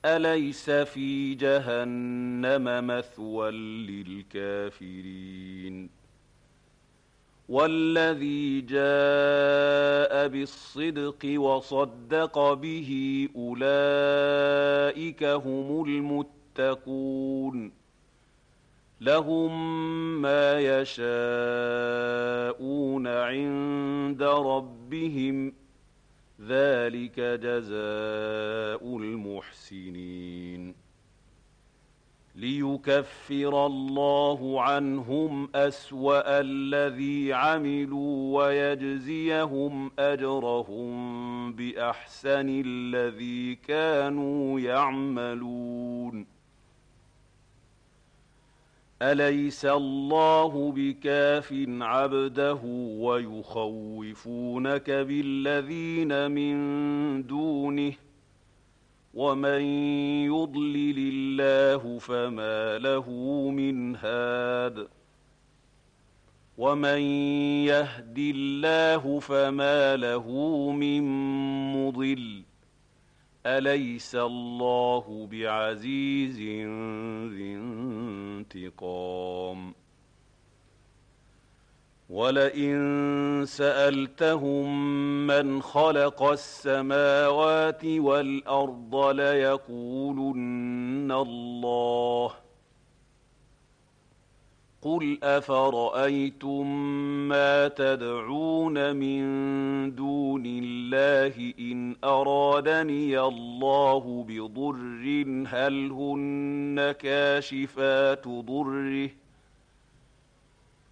أليس في جهنم مثوى للكافرين والذي جاء بالصدق وصدق به أولئك هم المتقون لهم ما يشاءون عند ربهم ذلك جزاء المحسنين ليكفر الله عنهم أسوأ الذي عملوا ويجزيهم أجرهم بأحسن الذي كانوا يعملون أليس الله بكاف عبده ويخوفونك بالذين من دونه ومن يضلل الله فما له من هاد ومن يهد الله فما له من مضل أليس الله بعزيز ذي انتقام ولئن سألتهم من خلق السماوات والأرض ليقولن الله قل أفرأيتم ما تدعون من دون الله إن أرادني الله بضر هل هن كاشفات ضره